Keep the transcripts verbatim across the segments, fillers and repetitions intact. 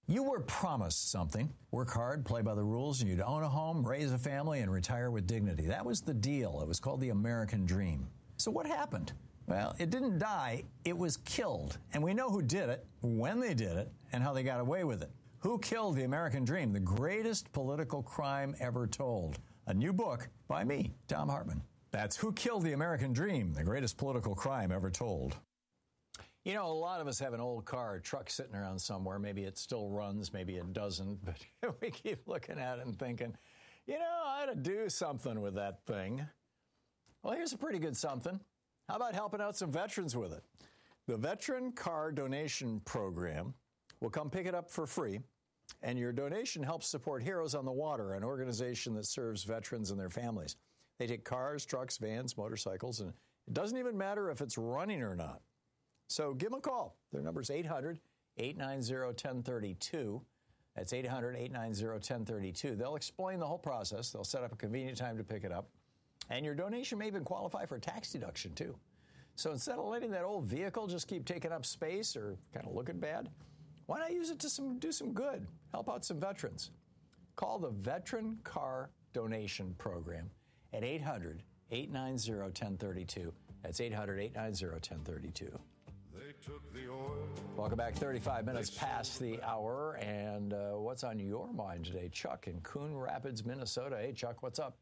You were promised something. Work hard, play by the rules, and you'd own a home, raise a family, and retire with dignity. That was the deal. It was called the American Dream. So what happened? Well, it didn't die. It was killed. And we know who did it, when they did it, and how they got away with it. Who killed the American Dream? The greatest political crime ever told. A new book by me, Thom Hartmann. That's Who Killed the American Dream? The Greatest Political Crime Ever Told. You know, a lot of us have an old car, a truck sitting around somewhere. Maybe it still runs, maybe it doesn't. But we keep looking at it and thinking, you know, I ought to do something with that thing. Well, here's a pretty good something. How about helping out some veterans with it? The Veteran Car Donation Program will come pick it up for free. And your donation helps support Heroes on the Water, an organization that serves veterans and their families. They take cars, trucks, vans, motorcycles, and it doesn't even matter if it's running or not. So give them a call. Their number is eight hundred, eight nine zero, one zero three two. That's eight hundred, eight nine zero, one zero three two. They'll explain the whole process. They'll set up a convenient time to pick it up. And your donation may even qualify for tax deduction, too. So instead of letting that old vehicle just keep taking up space or kind of looking bad, why not use it to some, do some good, help out some veterans? Call the Veteran Car Donation Program at eight hundred, eight nine zero, one zero three two. That's eight hundred, eight nine zero, one zero three two. They took the oil. Welcome back. thirty-five minutes past the hour. And uh, what's on your mind today? Chuck in Coon Rapids, Minnesota. Hey, Chuck, what's up?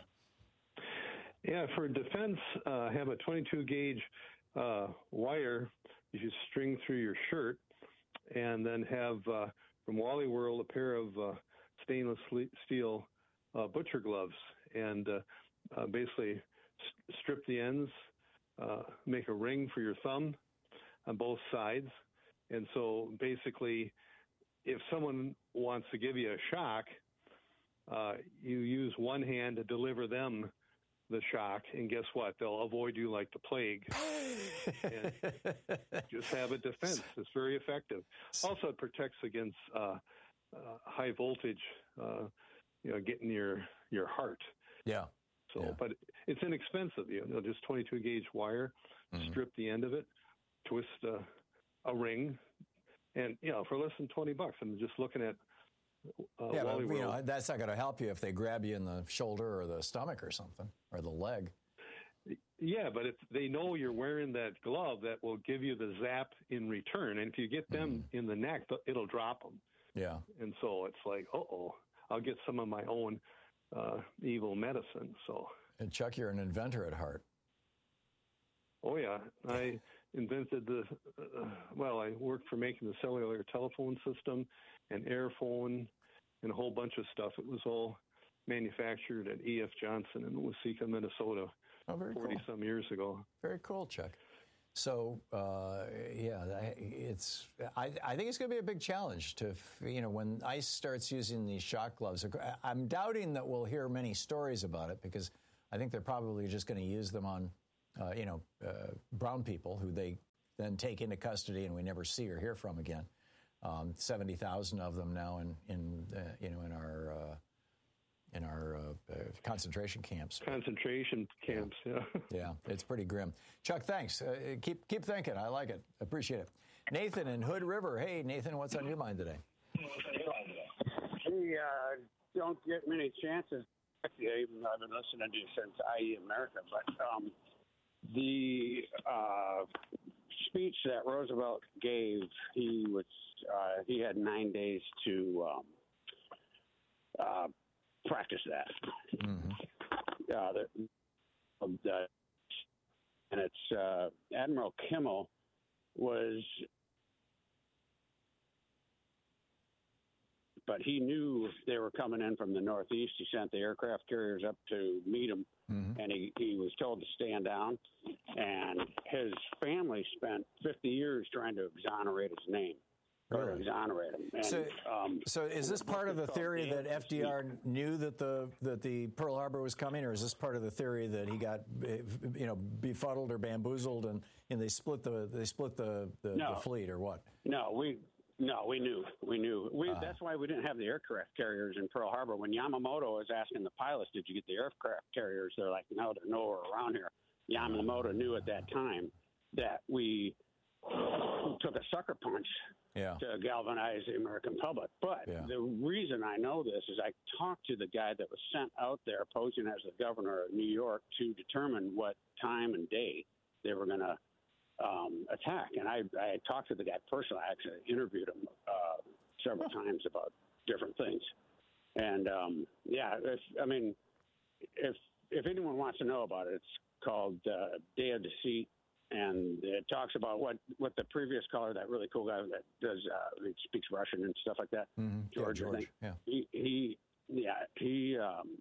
Yeah, for defense, uh, have a twenty-two gauge uh, wire you should string through your shirt, and then have uh, from Wally World a pair of uh, stainless steel uh, butcher gloves, and uh, uh, basically st- strip the ends, uh, make a ring for your thumb on both sides. And so basically, if someone wants to give you a shock, uh, you use one hand to deliver them the shock, and guess what? They'll avoid you like the plague. And just have a defense. It's very effective. Also, it protects against uh, uh, high voltage, uh, you know, getting your your heart. Yeah. So, yeah. But it's inexpensive. You know, just twenty-two gauge wire, mm-hmm. strip the end of it, twist a, a ring, and you know, for less than twenty bucks. I'm just looking at. Uh, yeah, but, you know, that's not going to help you if they grab you in the shoulder or the stomach or something, or the leg. Yeah, but if they know you're wearing that glove, that will give you the zap in return. And if you get them mm. in the neck, it'll drop them. Yeah. And so it's like, uh-oh, I'll get some of my own uh, evil medicine. So. And Chuck, you're an inventor at heart. Oh, yeah. I invented the, uh, well, I worked for making the cellular telephone system and Airphone and a whole bunch of stuff. It was all manufactured at E F Johnson in Waseca, Minnesota, oh, very forty-some cool. years ago. Very cool, Chuck. So, uh, yeah, it's. I, I think it's going to be a big challenge to, you know, when ICE starts using these shock gloves. I'm doubting that we'll hear many stories about it, because I think they're probably just going to use them on, uh, you know, uh, brown people who they then take into custody and we never see or hear from again. Um, seventy thousand of them now in, in uh, you know, in our uh, in our uh, uh, concentration camps. Concentration camps, yeah. Yeah, yeah, it's pretty grim. Chuck, thanks. Uh, keep keep thinking. I like it. Appreciate it. Nathan in Hood River. Hey, Nathan, what's on your mind today? We uh, don't get many chances. Actually, I've been listening to you since I E America, but um, the uh, speech that Roosevelt gave, he was uh, he had nine days to um, uh, practice that. Mm-hmm. Uh, the, the, and it's uh, Admiral Kimmel was, but he knew they were coming in from the Northeast. He sent the aircraft carriers up to meet them, mm-hmm. and he, he was told to stand down. And his family spent fifty years trying to exonerate his name. Or exonerate him. And, so, um, so is this part of the theory that F D R knew that the that the Pearl Harbor was coming, or is this part of the theory that he got, you know, befuddled or bamboozled, and, and they split the they split the, the, no. the fleet, or what? No, we no, we knew, we knew. We uh, Uh-huh. that's why we didn't have the aircraft carriers in Pearl Harbor. When Yamamoto was asking the pilots, "Did you get the aircraft carriers?" They're like, "No, they're nowhere around here." Yamamoto knew at that time that we took a sucker punch yeah. to galvanize the American public. But Yeah. the reason I know this is I talked to the guy that was sent out there posing as the governor of New York to determine what time and day they were going to um, attack. And I, I talked to the guy personally. I actually interviewed him uh, several times about different things. And, um, yeah, if, I mean, if if anyone wants to know about it, it's called uh, Day of Deceit. And it talks about what, what the previous caller, that really cool guy that does, uh, he speaks Russian and stuff like that, Mm-hmm. George, yeah, I George. think. Yeah. He, he, yeah, he, um,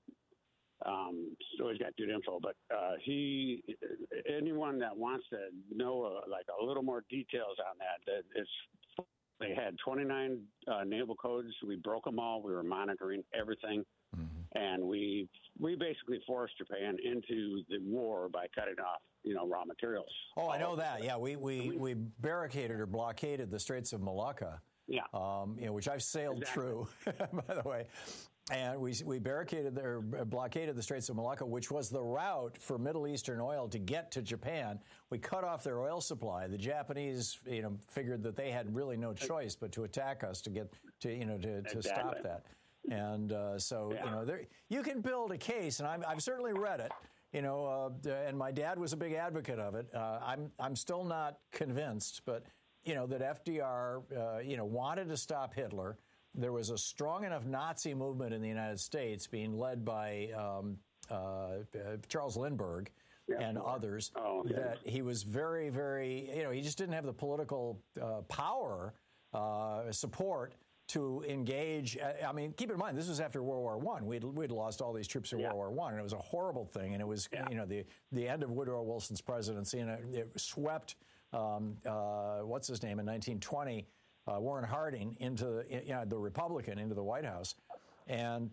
um, always got good info, but uh, he, anyone that wants to know uh, like a little more details on that, that it's, they had twenty-nine uh, naval codes. We broke them all. We were monitoring everything. Mm-hmm. And we we basically forced Japan into the war by cutting off, you know, raw materials. Oh, I know that. Yeah, we, we, we barricaded or blockaded the Straits of Malacca. Yeah. Um, you know, which I've sailed Exactly. through, by the way. And we we barricaded the, or blockaded the Straits of Malacca, which was the route for Middle Eastern oil to get to Japan. We cut off their oil supply. The Japanese, you know, figured that they had really no choice but to attack us to get to, you know, to, to Exactly. stop that. And uh, so, Yeah. you know, there, you can build a case, and I'm, I've certainly read it. You know, uh, and my dad was a big advocate of it. Uh, I'm I'm still not convinced, but you know that F D R, uh, you know, wanted to stop Hitler. There was a strong enough Nazi movement in the United States, being led by um, uh, uh, Charles Lindbergh Yeah, and sure. others, Oh, yeah. that he was very, very, you know, he just didn't have the political uh, power, uh, support to engage. I mean, keep in mind, this was after World War One. We'd we'd lost all these troops in Yeah. World War One, and it was a horrible thing. And it was, Yeah. you know, the the end of Woodrow Wilson's presidency, and it, it swept um, uh, what's his name in nineteen twenty, uh, Warren Harding into you know the Republican into the White House, and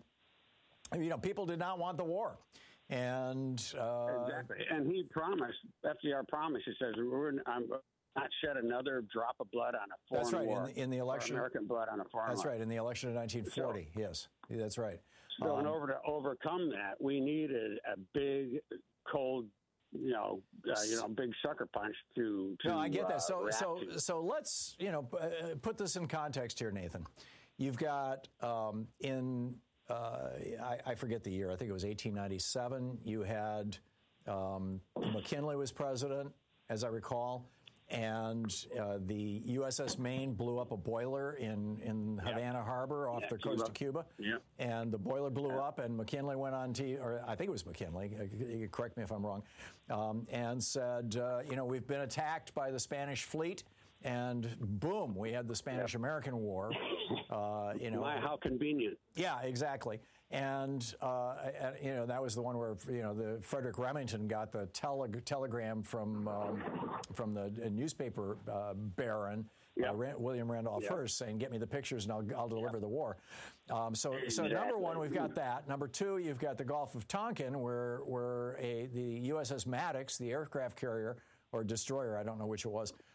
you know people did not want the war. And uh, Exactly. And he promised, F D R promised, he says, we're I'm not shed another drop of blood on a foreign That's right, war. in the- in the or election- American blood on a foreign that's war. right, in the election of nineteen forty. yes, that's right. So in Um, order to overcome that, we needed a big, cold, you know, uh, you know, big sucker punch to. to No, I get uh, that. So, react so, to. so let's you know uh, put this in context here, Nathan. You've got um, in uh, I, I forget the year. I think it was eighteen ninety-seven. You had um, McKinley was president, as I recall, and uh, the U S S Maine blew up a boiler in in Havana Harbor off Yeah, the coast Cuba. of Cuba. Yeah. And the boiler blew up, and McKinley went on to, or I think it was McKinley, uh, you can correct me if I'm wrong, um, and said, uh, you know, we've been attacked by the Spanish fleet, and boom, we had the Spanish-American War. Uh, you know, My, how convenient. yeah, exactly. And, uh, and, you know, that was the one where, you know, the Frederick Remington got the tele- telegram from um, from the newspaper uh, baron, Yep. uh, Ran- William Randolph Yep. Hearst, saying, get me the pictures and I'll, I'll deliver Yep. the war. Um, so, so number Exactly. one, we've got that. Number two, you've got the Gulf of Tonkin, where, where a, the U S S Maddox, the aircraft carrier, or destroyer, I don't know which it was,